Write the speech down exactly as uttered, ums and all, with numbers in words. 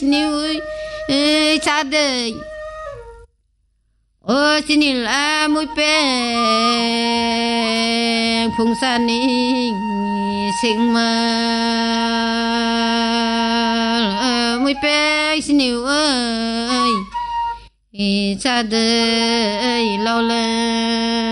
níu cha đời ô xin là mũi bé phùng san ní sinh mà mũi bé xin níu ơi cha đời lâu lên